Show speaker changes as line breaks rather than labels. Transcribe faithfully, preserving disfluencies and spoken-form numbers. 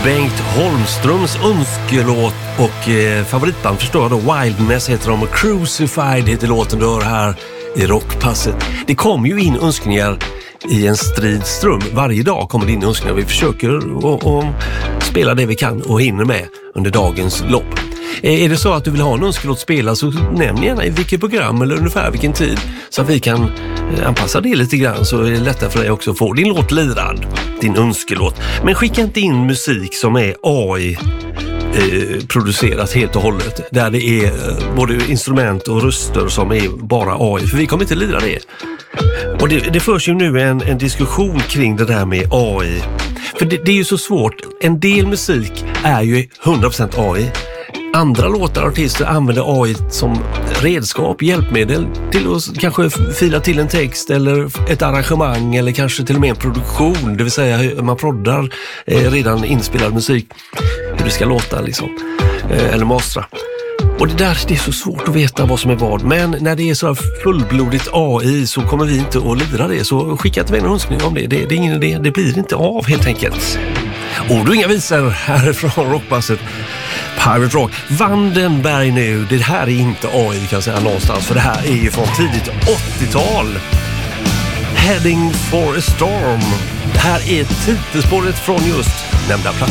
Bengt Holmströms önskelåt och eh, favoritband förstår jag då. Wildness heter de och Crucified heter låten du hör här i Rockpasset. Det kommer ju in önskningar i en stridström. Varje dag kommer det in önskningar. Vi försöker och, och spela det vi kan och hinner med under dagens lopp. Är det så att du vill ha en önskelåt spela så nämn gärna i vilket program eller ungefär vilken tid så att vi kan anpassa det lite grann så är det lättare för dig också att få din låt lirad, din önskelåt. Men skicka inte in musik som är A I eh, producerat helt och hållet där det är eh, både instrument och röster som är bara A I för vi kommer inte lira det. Och det, det förs ju nu en, en diskussion kring det där med A I. För det, det är ju så svårt. En del musik är ju hundra procent A I. Andra låtar och artister använder A I som redskap, hjälpmedel till att kanske fila till en text eller ett arrangemang eller kanske till och med en produktion. Det vill säga man proddar eh, redan inspelad musik hur det ska låta liksom. Eh, eller mastra. Och det där det är så svårt att veta vad som är vad. Men när det är så fullblodigt A I så kommer vi inte att lira det. Så skicka till mig en önskning om det. det. Det är ingen idé. Det blir inte av helt enkelt. Ord och inga visor härifrån Rockpasset. Pirate Rock. Vandenberg nu. Det här är inte A I kan jag säga någonstans. För det här är ju från tidigt åttiotal. Heading for a storm. Det här är titelspåret från just nämnda plats.